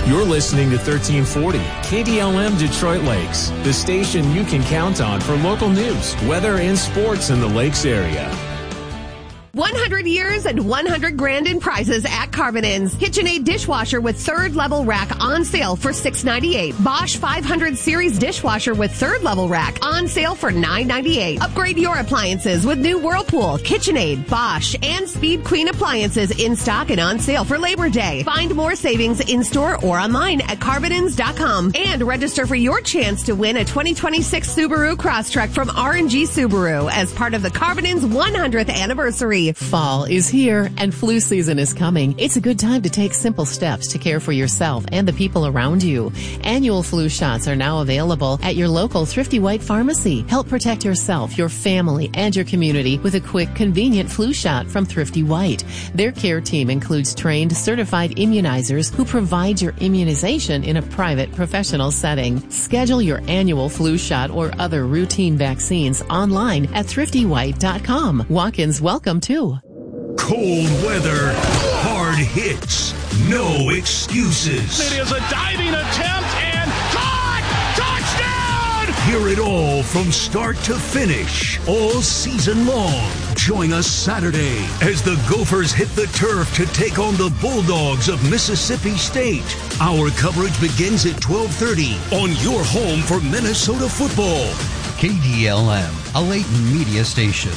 You're listening to 1340 KDLM Detroit Lakes, the station you can count on for local news, weather, and sports in the Lakes area. 100 years and 100 grand in prizes at Carbonins. KitchenAid dishwasher with third level rack on sale for $6.98. Bosch 500 series dishwasher with third level rack on sale for $9.98. Upgrade your appliances with new Whirlpool, KitchenAid, Bosch, and Speed Queen appliances in stock and on sale for Labor Day. Find more savings in store or online at Carbonins.com and register for your chance to win a 2026 Subaru Crosstrek from R&G Subaru as part of the Carbonins 100th anniversary. Fall is here and flu season is coming. It's a good time to take simple steps to care for yourself and the people around you. Annual flu shots are now available at your local Thrifty White pharmacy. Help protect yourself, your family, and your community with a quick, convenient flu shot from Thrifty White. Their care team includes trained, certified immunizers who provide your immunization in a private, professional setting. Schedule your annual flu shot or other routine vaccines online at thriftywhite.com. Walk-ins welcome too. Cold weather, hard hits, no excuses. It is a diving attempt and caught! Touchdown! Hear it all from start to finish, all season long. Join us Saturday as the Gophers hit the turf to take on the Bulldogs of Mississippi State. Our coverage begins at 12:30 on your home for Minnesota football. KDLM, a Layton media station.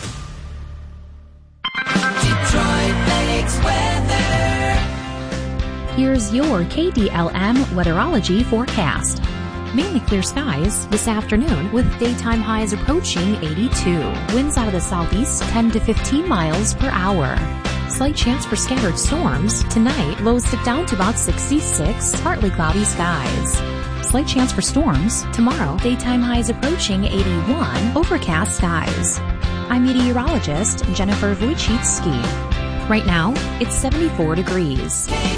Here's your KDLM weatherology forecast. Mainly clear skies this afternoon with daytime highs approaching 82. Winds out of the southeast 10 to 15 miles per hour. Slight chance for scattered storms. Tonight, lows dip down to about 66, partly cloudy skies. Slight chance for storms. Tomorrow, daytime highs approaching 81, overcast skies. I'm meteorologist Jennifer Wojcicki. Right now, it's 74 degrees.